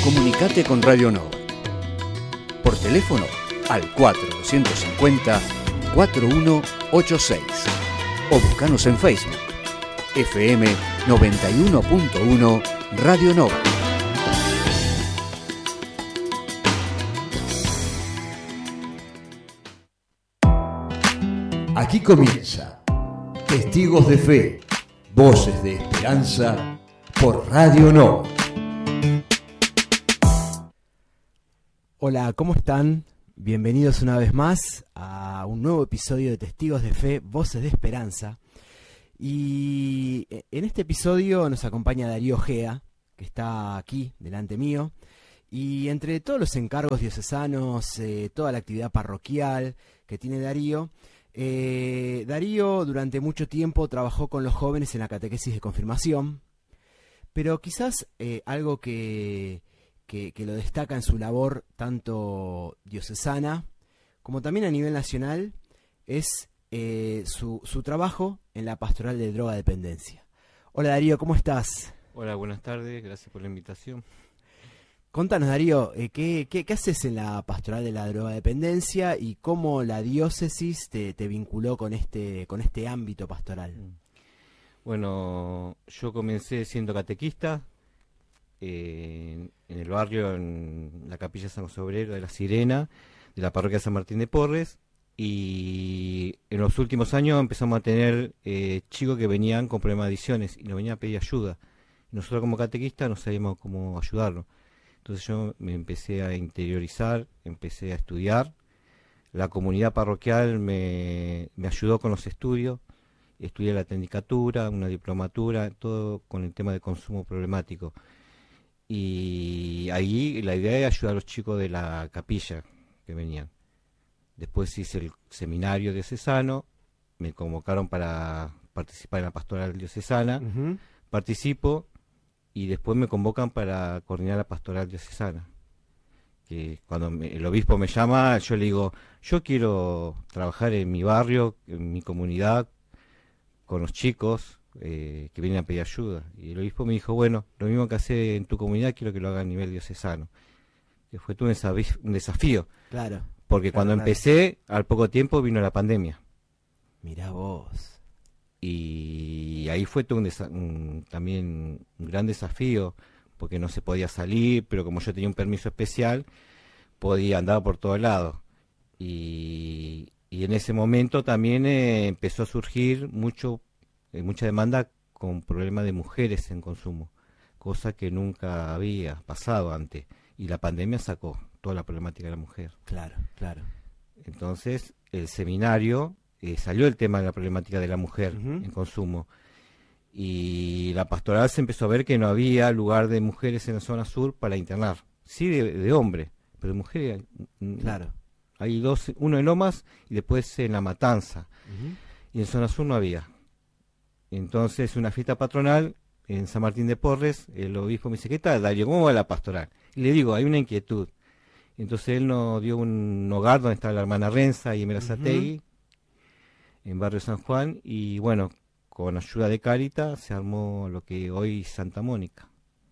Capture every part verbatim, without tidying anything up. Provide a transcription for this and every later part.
Comunicate con Radio Nova. Por teléfono al cuatro dos cinco cero, cuatro uno ocho seis o buscanos en Facebook F M noventa y uno punto uno Radio Nova. Aquí comienza Testigos de Fe, Voces de Esperanza por Radio Nova. Hola, ¿cómo están? Bienvenidos una vez más a un nuevo episodio de Testigos de Fe, Voces de Esperanza. Y en este episodio nos acompaña Darío Gea, que está aquí delante mío. Y entre todos los encargos diocesanos, eh, toda la actividad parroquial que tiene Darío, eh, Darío durante mucho tiempo trabajó con los jóvenes en la catequesis de confirmación. Pero quizás eh, algo que... Que, que lo destaca en su labor tanto diocesana como también a nivel nacional es eh, su, su trabajo en la pastoral de drogadependencia. Hola Darío, ¿cómo estás? Hola, buenas tardes, gracias por la invitación. Contanos Darío, eh, ¿qué, qué, ¿qué haces en la pastoral de la drogadependencia y cómo la diócesis te, te vinculó con este, con este ámbito pastoral? Bueno, yo comencé siendo catequista, Eh, en el barrio, en la capilla San José Obrero de La Sirena, de la parroquia San Martín de Porres, y en los últimos años empezamos a tener eh, chicos que venían con problemas de adicciones y nos venían a pedir ayuda. Nosotros como catequistas no sabíamos cómo ayudarlos. Entonces yo me empecé a interiorizar, empecé a estudiar. La comunidad parroquial me, me ayudó con los estudios. Estudié la tecnicatura, una diplomatura, todo con el tema de consumo problemático. Y ahí la idea era ayudar a los chicos de la capilla que venían. Después hice el seminario diocesano, me convocaron para participar en la pastoral diocesana, uh-huh. Participo y después me convocan para coordinar la pastoral diocesana. Que cuando me, el obispo me llama, yo le digo, yo quiero trabajar en mi barrio, en mi comunidad, con los chicos Eh, que vienen a pedir ayuda. Y el obispo me dijo, bueno, lo mismo que hace en tu comunidad, quiero que lo haga a nivel diocesano. Que fue todo un desafío. Claro. Porque claro, cuando claro. empecé, al poco tiempo vino la pandemia. Mirá vos. Y ahí fue todo un desa- un, también un gran desafío, porque no se podía salir, pero como yo tenía un permiso especial, podía andar por todos lados. Y, y en ese momento también eh, empezó a surgir mucho mucha demanda con problemas de mujeres en consumo, cosa que nunca había pasado antes, y la pandemia sacó toda la problemática de la mujer. Claro, claro. Entonces, el seminario, eh, salió el tema de la problemática de la mujer uh-huh. en consumo, y la pastoral se empezó a ver que no había lugar de mujeres en la zona sur para internar, sí de, de hombres, pero de mujeres, claro. Hay dos, uno en Lomas y después en La Matanza, uh-huh. y en zona sur no había. Entonces, una fiesta patronal en San Martín de Porres, el obispo me dice, ¿qué tal, Darío? ¿Cómo va la pastoral? Y le digo, hay una inquietud. Entonces él nos dio un hogar donde está la hermana Renza y Merazategui, uh-huh. en barrio San Juan, y bueno, con ayuda de Cáritas se armó lo que hoy es Santa Mónica.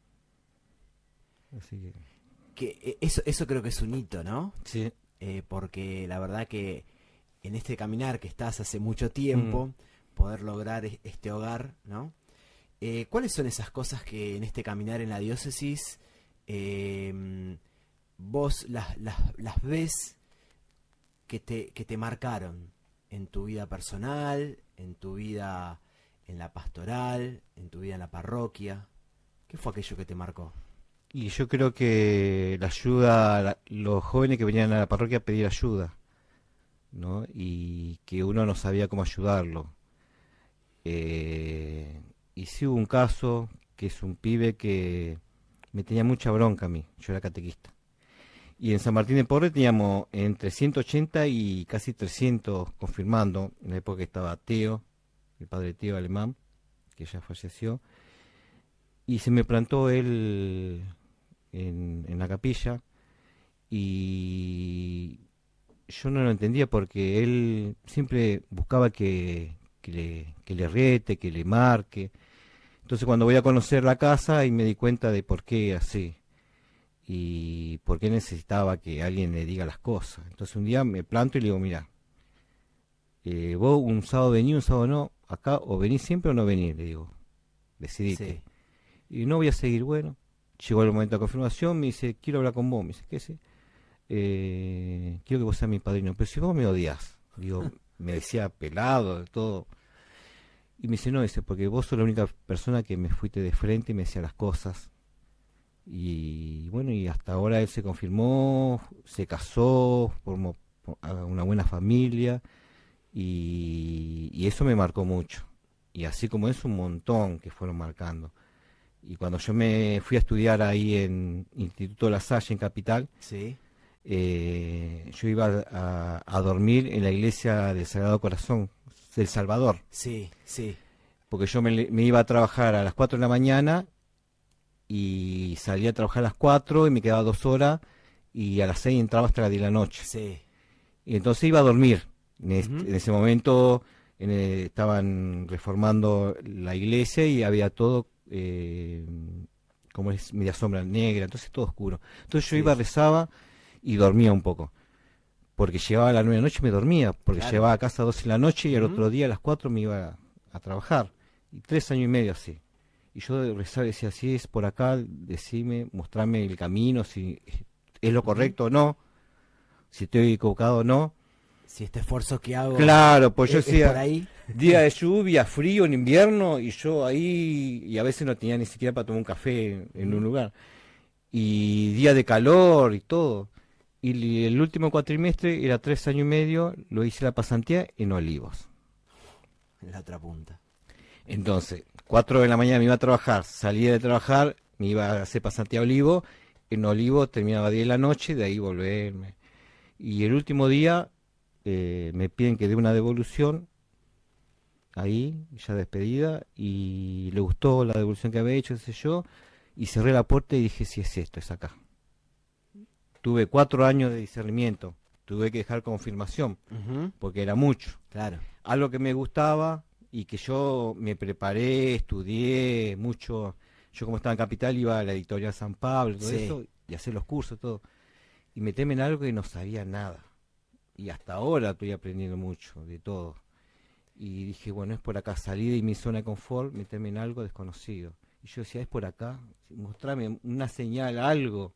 Así que... que eso, eso creo que es un hito, ¿no? Sí. Eh, porque la verdad que en este caminar que estás hace mucho tiempo... Mm. poder lograr este hogar, ¿no? Eh, ¿Cuáles son esas cosas que en este caminar en la diócesis eh, vos las, las, las ves que te, que te marcaron en tu vida personal, en tu vida en la pastoral, en tu vida en la parroquia? ¿Qué fue aquello que te marcó? Y yo creo que la ayuda, la, los jóvenes que venían a la parroquia a pedir ayuda, ¿no? Y que uno no sabía cómo ayudarlo. Eh, y sí hubo un caso que es un pibe que me tenía mucha bronca a mí, yo era catequista, y en San Martín de Porres teníamos entre ciento ochenta y casi trescientos confirmando, en la época que estaba Teo, el padre Teo alemán, que ya falleció, y se me plantó él en, en la capilla, y yo no lo entendía porque él siempre buscaba que que le, que le riete, que le marque. Entonces cuando voy a conocer la casa y me di cuenta de por qué así. y porque necesitaba que alguien le diga las cosas. Entonces un día me planto y le digo, mira, eh, vos un sábado venís, un sábado no, acá o venís siempre o no venís, le digo, decidiste. Sí. Y no voy a seguir, bueno, llegó el momento de confirmación, me dice, quiero hablar con vos, me dice, ¿qué es? Eh, quiero que vos seas mi padrino, pero si vos me odias, digo, me decía pelado, de todo. Y me dice, no, dice, porque vos sos la única persona que me fuiste de frente y me decía las cosas. Y bueno, y hasta ahora él se confirmó, se casó, formó una buena familia, y, y eso me marcó mucho. Y así como es, un montón que fueron marcando. Y cuando yo me fui a estudiar ahí en Instituto La Salle, en Capital, sí. eh, yo iba a, a dormir en la iglesia del Sagrado Corazón del Salvador. Sí, sí. Porque yo me, me iba a trabajar a las cuatro de la mañana y salía a trabajar a las cuatro y me quedaba dos horas y a las seis entraba hasta las diez de la noche. Sí. Y entonces iba a dormir. En, este, uh-huh. en ese momento en el, estaban reformando la iglesia y había todo, eh, como es, media sombra negra, entonces todo oscuro. Entonces yo sí. iba, rezaba y dormía un poco. Porque llegaba a las nueve de la noche y me dormía, porque claro. llegaba a casa a doce de la noche y al uh-huh. otro día a las cuatro me iba a, a trabajar. Y tres años y medio así. Y yo rezaba y decía, si es por acá, decime, mostrame el camino, si es lo correcto uh-huh. o no, si estoy equivocado o no. Si este esfuerzo que hago... Claro, pues yo es, decía, es por ahí. Día de lluvia, frío en invierno, y yo ahí, y a veces no tenía ni siquiera para tomar un café en, en uh-huh. un lugar. Y día de calor y todo. Y el último cuatrimestre, era tres años y medio, lo hice la pasantía en Olivos. En la otra punta. Entonces, cuatro de la mañana me iba a trabajar, salía de trabajar, me iba a hacer pasantía a Olivo, en Olivo terminaba diez de la noche, de ahí volverme. Y el último día eh, me piden que dé una devolución, ahí, ya despedida, y le gustó la devolución que había hecho, qué sé yo, y cerré la puerta y dije, si es esto, es acá. Tuve cuatro años de discernimiento, tuve que dejar confirmación, uh-huh. porque era mucho. Claro. Algo que me gustaba y que yo me preparé, estudié mucho. Yo como estaba en Capital iba a la editorial San Pablo, todo sí. eso, y hacer los cursos, todo. Y meterme en algo que no sabía nada. Y hasta ahora estoy aprendiendo mucho, de todo. Y dije, bueno, es por acá, salir de mi zona de confort, meterme en algo desconocido. Y yo decía, es por acá, mostrarme una señal, algo.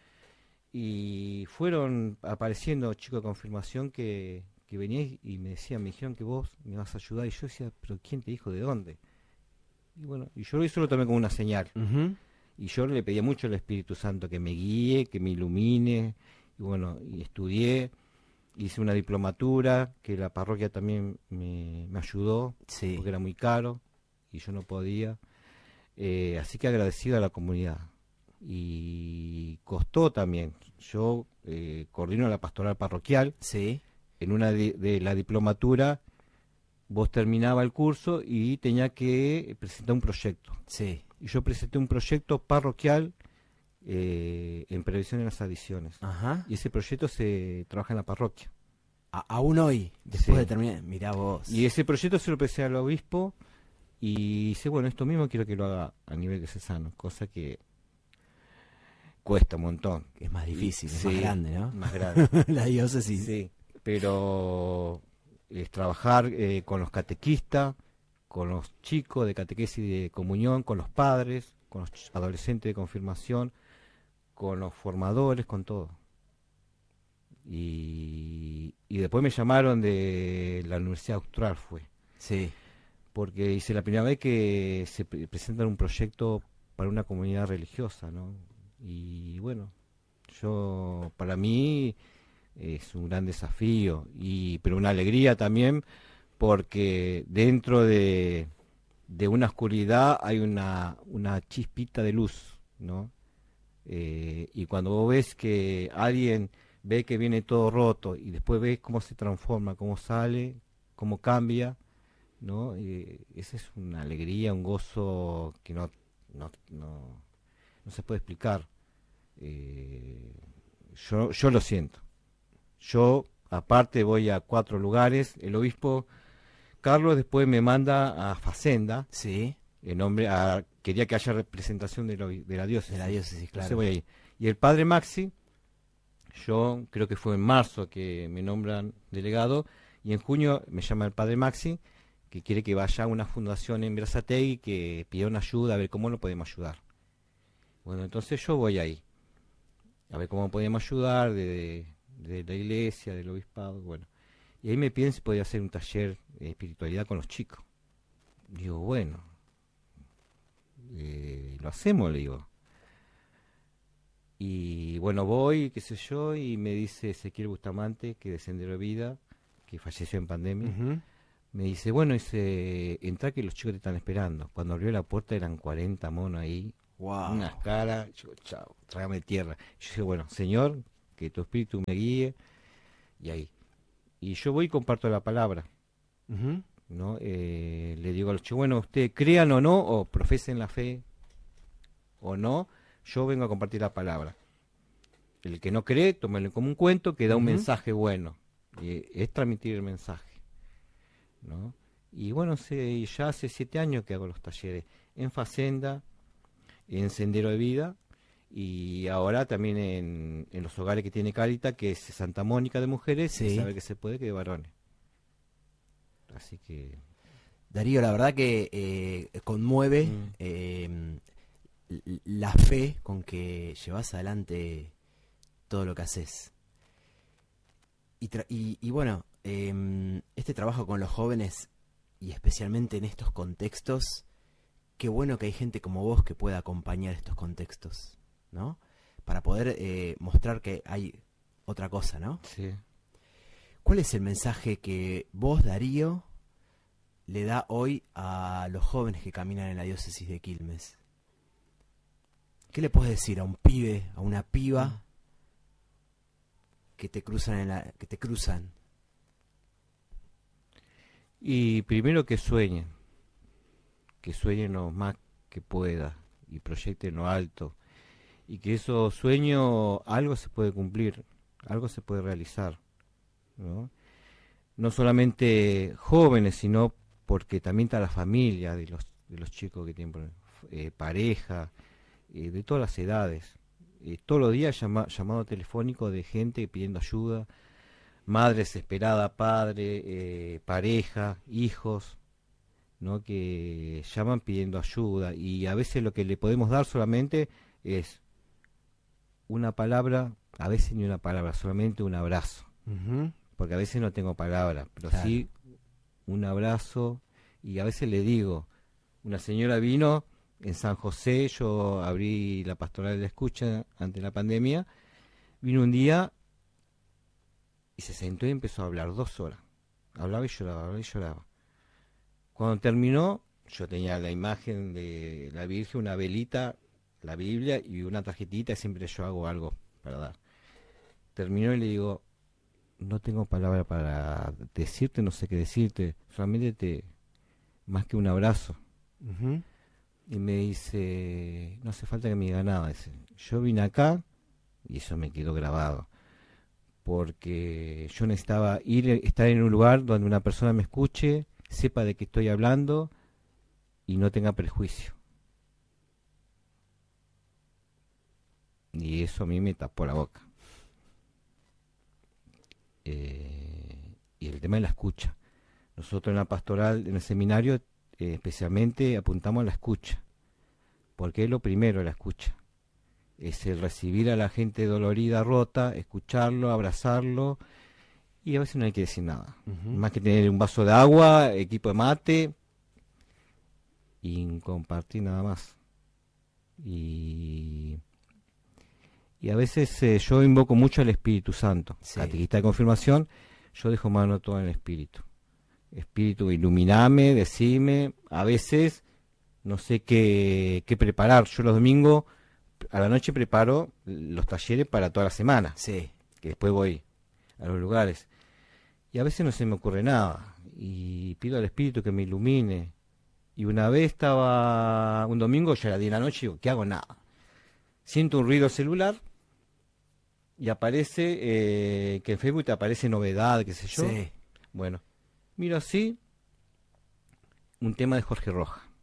Y fueron apareciendo chicos de confirmación que, que venían y me decían, me dijeron que vos me vas a ayudar. Y yo decía, pero ¿quién te dijo de dónde? Y bueno, y yo eso lo tomé como una señal. Uh-huh. Y yo le pedía mucho al Espíritu Santo que me guíe, que me ilumine. Y bueno, y estudié, hice una diplomatura, que la parroquia también me, me ayudó, sí. porque era muy caro y yo no podía. Eh, así que agradecido a la comunidad. Y costó también. Yo eh, coordino la pastoral parroquial. Sí. En una de, de la diplomatura, vos terminaba el curso y tenía que presentar un proyecto. Sí. Y yo presenté un proyecto parroquial eh, en prevención de las adicciones. Ajá. Y ese proyecto se trabaja en la parroquia. A, aún hoy, después sí. de terminar, mirá vos. Y ese proyecto se lo presenté al obispo y dice, bueno, esto mismo quiero que lo haga a nivel diocesano, cosa que cuesta un montón. Es más difícil, y, es sí, más grande, ¿no? Más grande. La diócesis. Sí, pero es trabajar eh, con los catequistas, con los chicos de catequesis y de comunión, con los padres, con los adolescentes de confirmación, con los formadores, con todo. Y, y después me llamaron de la Universidad Austral, fue. Sí. Porque hice la primera vez que se pre- presentan un proyecto para una comunidad religiosa, ¿no? Y bueno, yo, para mí es un gran desafío, y pero una alegría también, porque dentro de, de una oscuridad hay una, una chispita de luz, ¿no? Eh, y cuando vos ves que alguien ve que viene todo roto y después ves cómo se transforma, cómo sale, cómo cambia, ¿no? Eh, esa es una alegría, un gozo que no, no, no, no se puede explicar. Eh, yo, yo lo siento. Yo, aparte, voy a cuatro lugares. El obispo Carlos después me manda a Facenda, sí, en nombre a quería que haya representación de, lo, de la diócesis. De la diócesis, claro. Entonces voy ahí. Y el padre Maxi, yo creo que fue en marzo que me nombran delegado, y en junio me llama el padre Maxi, que quiere que vaya a una fundación en Berazategui, que pida una ayuda, a ver cómo lo podemos ayudar. Bueno, entonces yo voy ahí, a ver cómo podemos ayudar, de, de, de la iglesia, del obispado, bueno. Y ahí me piden si podía hacer un taller de espiritualidad con los chicos. Digo, bueno, eh, lo hacemos, le digo. Y bueno, voy, qué sé yo, y me dice Ezequiel Bustamante, que de Sendero de Vida, que falleció en pandemia, Uh-huh. me dice, bueno, dice, entra que los chicos te están esperando. Cuando abrió la puerta eran cuarenta monos ahí, Wow. unas caras, yo, chao, trágame tierra. Yo dije, bueno, Señor, que tu espíritu me guíe, y ahí. Y yo voy y comparto la palabra, Uh-huh. ¿no? Eh, le digo a los chicos, bueno, ustedes crean o no, o profesen la fe o no, yo vengo a compartir la palabra. El que no cree, tómelo como un cuento que da un Uh-huh. mensaje bueno. Y es transmitir el mensaje, ¿no? Y bueno, se, ya hace siete años que hago los talleres en Facenda, en Sendero de Vida, y ahora también en, en los hogares que tiene Caritas, que es Santa Mónica de mujeres, Sí. y saber que se puede que de varones. Así que... Darío, la verdad que eh, conmueve Mm. eh, l- la fe con que llevas adelante todo lo que haces. Y, tra- y, y bueno, eh, este trabajo con los jóvenes, y especialmente en estos contextos, qué bueno que hay gente como vos que pueda acompañar estos contextos, ¿no? Para poder eh, mostrar que hay otra cosa, ¿no? Sí. ¿Cuál es el mensaje que vos, Darío, le da hoy a los jóvenes que caminan en la diócesis de Quilmes? ¿Qué le puedes decir a un pibe, a una piba que te cruzan en la, que te cruzan? Y primero que sueñen, que sueñen lo más que pueda y proyecten lo alto, y que esos sueños, algo se puede cumplir, algo se puede realizar, ¿no? No solamente jóvenes, sino porque también está la familia de los, de los chicos que tienen eh, pareja, eh, de todas las edades. Eh, todos los días llama, llamado telefónico de gente pidiendo ayuda, madre desesperada, padre, eh, pareja, hijos, ¿no? Que llaman pidiendo ayuda, y a veces lo que le podemos dar solamente es una palabra, a veces ni una palabra, solamente un abrazo, Uh-huh. porque a veces no tengo palabras, pero Claro. sí un abrazo. Y a veces le digo, una señora vino en San José, yo abrí la pastoral de la escucha ante la pandemia, vino un día y se sentó y empezó a hablar dos horas, hablaba y lloraba, hablaba y lloraba. Cuando terminó, yo tenía la imagen de la Virgen, una velita, la Biblia y una tarjetita, y siempre yo hago algo para dar. Terminó y le digo, no tengo palabra para decirte, no sé qué decirte, solamente te, más que un abrazo. Uh-huh. Y me dice, no hace falta que me diga nada. Dice, yo vine acá, y eso me quedó grabado, porque yo necesitaba ir, estar en un lugar donde una persona me escuche, sepa de qué estoy hablando y no tenga prejuicio. Y eso a mí me tapó la boca. Eh, y el tema de la escucha. Nosotros en la pastoral, en el seminario, eh, especialmente apuntamos a la escucha, porque es lo primero, la escucha. Es el recibir a la gente dolorida, rota, escucharlo, abrazarlo, y a veces no hay que decir nada. Uh-huh. Más que tener un vaso de agua, equipo de mate, y compartir nada más. Y... Y a veces eh, yo invoco mucho al Espíritu Santo. Sí. Catequista de confirmación, yo dejo mano todo en el Espíritu. Espíritu, iluminame, decime. A veces no sé qué, qué preparar. Yo los domingos a la noche preparo los talleres para toda la semana, Sí. que después voy a los lugares. Y a veces no se me ocurre nada. Y pido al Espíritu que me ilumine. Y una vez estaba, un domingo, ya era diez de la noche, y digo, ¿qué hago? Nada. Siento un ruido celular y aparece, eh, que en Facebook te aparece novedad, qué sé yo. Sí. Bueno, miro así, un tema de Jorge Roja.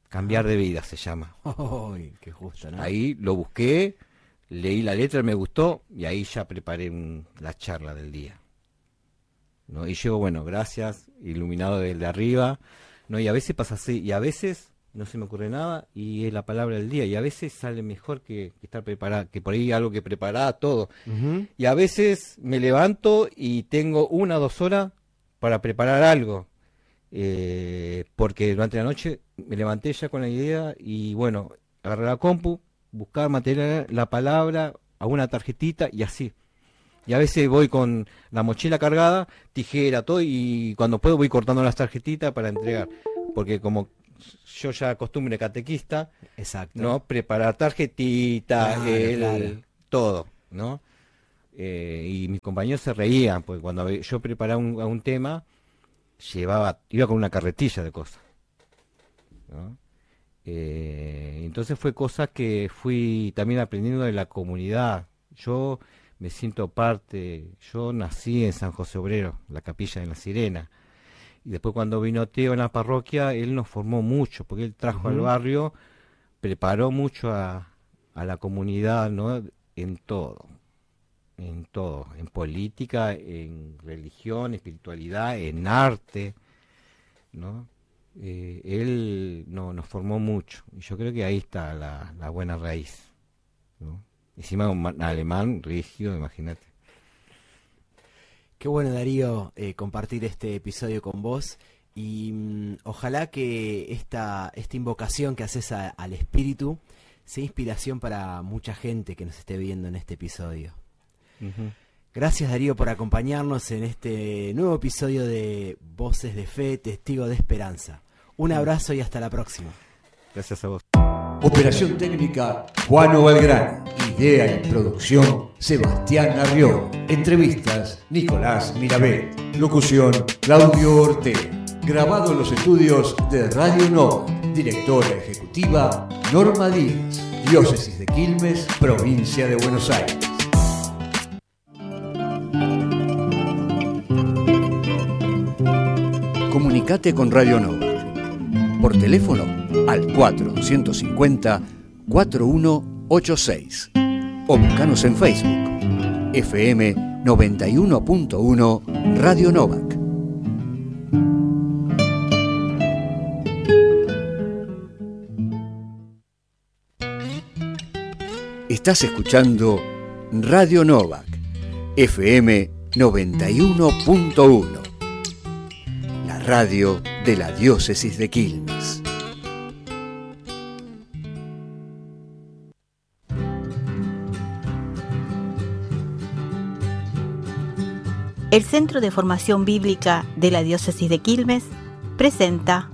Cambiar de vida se llama. ¡Ay, qué justo, ¿no? Ahí lo busqué, leí la letra, me gustó, y ahí ya preparé un, la charla del día, ¿no? Y yo, bueno, gracias, iluminado desde arriba, ¿no? Y a veces pasa así, y a veces no se me ocurre nada, y es la palabra del día, y a veces sale mejor que, que estar preparado, que por ahí algo que preparaba todo. Uh-huh. Y a veces me levanto y tengo una o dos horas para preparar algo, eh, porque durante la noche me levanté ya con la idea, y bueno, agarré la compu, buscar material, la palabra, a una tarjetita, y así. Y a veces voy con la mochila cargada, tijera, todo, y cuando puedo voy cortando las tarjetitas para entregar, porque como yo ya acostumbre catequista, exacto, ¿no? Preparar tarjetitas, claro, el, claro. todo, ¿no? Eh, y mis compañeros se reían, porque cuando yo preparaba un, un tema, llevaba, iba con una carretilla de cosas, ¿no? Eh, entonces fue cosas que fui también aprendiendo de la comunidad. Yo me siento parte, yo nací en San José Obrero, la capilla de la Sirena. Y después cuando vino Teo en la parroquia, él nos formó mucho, porque él trajo uh-huh. al barrio, preparó mucho a, a la comunidad, ¿no? En todo, en todo, en política, en religión, espiritualidad, en arte, ¿no? Eh, él no, nos formó mucho, y yo creo que ahí está la, la buena raíz, ¿no? Encima un alemán rígido, imagínate. Qué bueno, Darío, eh, compartir este episodio con vos, y mmm, ojalá que esta, esta invocación que haces a, al espíritu sea inspiración para mucha gente que nos esté viendo en este episodio. Uh-huh. Gracias, Darío, por acompañarnos en este nuevo episodio de Voces de Fe, Testigos de Esperanza. Un abrazo y hasta la próxima. Gracias a vos. Operación técnica Juan Valgrán. Idea y producción Sebastián Arrió. Entrevistas Nicolás Mirabet. Locución Claudio Ortega. Grabado en los estudios de Radio Nova. Directora ejecutiva Norma Díaz. Diócesis de Quilmes, provincia de Buenos Aires. Comunicate con Radio Nova. Por teléfono al cuatro dos cinco cero, cuatro uno ocho seis o buscanos en Facebook F M noventa y uno punto uno Radio Novak. Estás escuchando Radio Novak F M noventa y uno punto uno, la radio de la Diócesis de Quilmes. El Centro de Formación Bíblica de la Diócesis de Quilmes presenta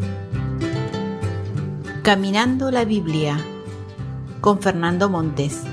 Caminando la Biblia con Fernando Montes.